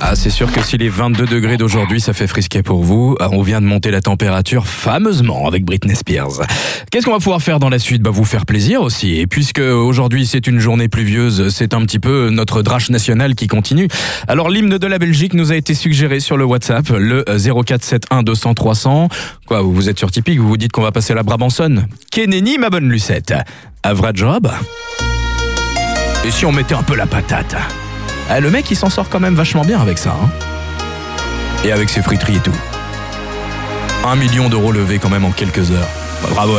Ah, c'est sûr que si les 22 degrés d'aujourd'hui, ça fait frisquet pour vous, on vient de monter la température fameusement avec Britney Spears. Qu'est-ce qu'on va pouvoir faire dans la suite ? Vous faire plaisir aussi. Et puisque aujourd'hui c'est une journée pluvieuse, c'est un petit peu notre drache nationale qui continue. Alors l'hymne de la Belgique nous a été suggéré sur le WhatsApp, le 0471 200 300. Quoi, vous êtes sur Tipeee, vous vous dites qu'on va passer la Brabançonne ? Keneni, ma bonne Lucette. À vrai job ? Et si on mettait un peu la patate ? Ah, le mec, il s'en sort quand même vachement bien avec ça. Hein, et avec ses friteries et tout. 1 million d'euros levés quand même en quelques heures. Bravo.